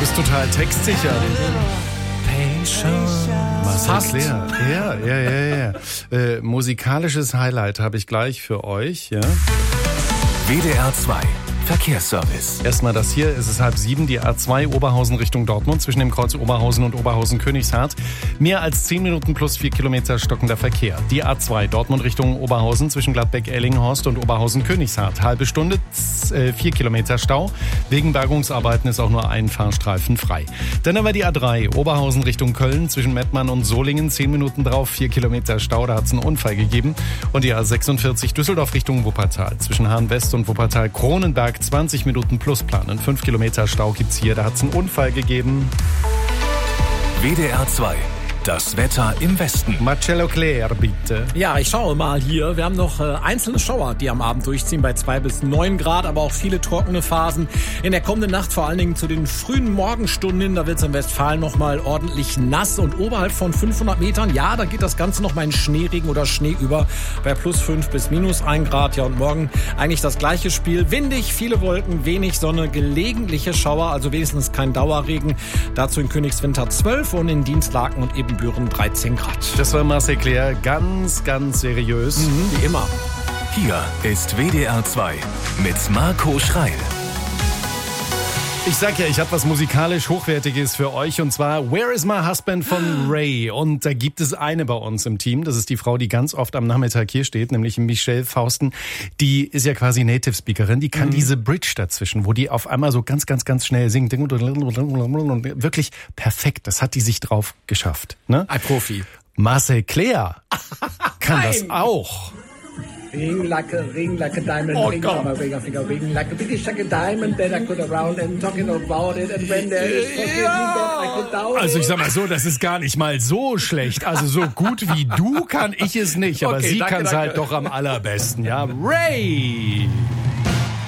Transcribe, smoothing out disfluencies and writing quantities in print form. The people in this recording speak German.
ist total textsicher. Marcel Clair. Ja. Musikalisches Highlight habe ich gleich für euch. Ja. WDR 2 Verkehrsservice. Erstmal das hier, es ist 6:30, die A2 Oberhausen Richtung Dortmund zwischen dem Kreuz Oberhausen und Oberhausen-Königshardt. Mehr als 10 Minuten plus 4 Kilometer stockender Verkehr. Die A2 Dortmund Richtung Oberhausen zwischen Gladbeck-Ellinghorst und Oberhausen-Königshardt. Halbe Stunde, 4 Kilometer Stau. Wegen Bergungsarbeiten ist auch nur ein Fahrstreifen frei. Dann haben wir die A3 Oberhausen Richtung Köln zwischen Mettmann und Solingen. 10 Minuten drauf, 4 Kilometer Stau, da hat es einen Unfall gegeben. Und die A46 Düsseldorf Richtung Wuppertal zwischen Hahn-West und Wuppertal-Kronenberg. 20 Minuten plus planen. 5 Kilometer Stau gibt's hier. Da hat's einen Unfall gegeben. WDR 2. Das Wetter im Westen. Marcel Clair, bitte. Ja, ich schaue mal hier. Wir haben noch einzelne Schauer, die am Abend durchziehen bei 2 bis 9 Grad, aber auch viele trockene Phasen. In der kommenden Nacht, vor allen Dingen zu den frühen Morgenstunden, da wird es in Westfalen nochmal ordentlich nass und oberhalb von 500 Metern, ja, da geht das Ganze nochmal in Schneeregen oder Schnee über bei plus 5 bis minus 1 Grad. Ja, und morgen eigentlich das gleiche Spiel. Windig, viele Wolken, wenig Sonne, gelegentliche Schauer, also wenigstens kein Dauerregen. Dazu in Königswinter 12 und in Dienstlaken und Ebenbüren 13 Grad. Das war Marcel Clair, ganz, ganz seriös. Wie immer. Hier ist WDR 2 mit Marco Schreil. Ich sag ja, ich habe was musikalisch Hochwertiges für euch und zwar Where is my husband von Ray. Und da gibt es eine bei uns im Team, das ist die Frau, die ganz oft am Nachmittag hier steht, nämlich Michelle Fausten. Die ist ja quasi Native Speakerin, die kann diese Bridge dazwischen, wo die auf einmal so ganz, ganz, ganz schnell singt. Und wirklich perfekt, das hat die sich drauf geschafft. Ne? Ein Profi. Marcel Clair kann das auch. Ring like a diamond, ring on my ring, ring like a big shake a diamond, then I could around and talking about it, and when there is I could down. Also ich sag mal so, das ist gar nicht mal so schlecht. Also so gut wie du kann ich es nicht, aber okay, sie danke, kann es halt doch am allerbesten, ja. Ray!